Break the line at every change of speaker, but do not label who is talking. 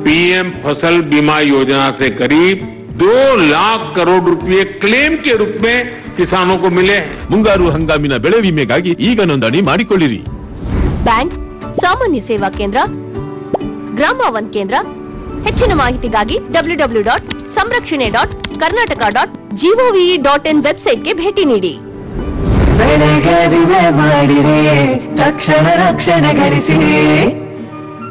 PM फसल बीमा योजना से करीब 2 लाख करोड़ रुपए क्लेम के रूप में किसानों को मिले हैं।
ಮುಂಗಾರು ಹಂಗಾಮಿನ ಬೆಳೆ ವಿಮೆಗಾಗಿ ಈಗ ನೋಂದಣಿ ಮಾಡಿಕೊಳ್ಳಿರಿ.
ಬ್ಯಾಂಕ್, ಸಾಮಾನ್ಯ ಸೇವಾ ಕೇಂದ್ರ, ಗ್ರಾಮ ಒನ್ ಕೇಂದ್ರ. ಹೆಚ್ಚಿನ ಮಾಹಿತಿಗಾಗಿ www.samrakshane.karnataka.gov.in ವೆಬ್ಸೈಟ್ಗೆ ಭೇಟಿ ನೀಡಿ.
ಬೆಳೆಗೆ ವಿಮೆ ಮಾಡಿರಿ, ತಕ್ಷಣ ರಕ್ಷಣೆ ಗಳಿಸಿ.